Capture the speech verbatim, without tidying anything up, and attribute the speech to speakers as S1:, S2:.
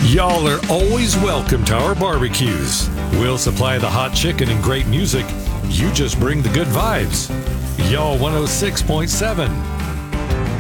S1: Y'all are always welcome to our barbecues. We'll supply the hot chicken and great music. You just bring the good vibes. Y'all one oh six point seven.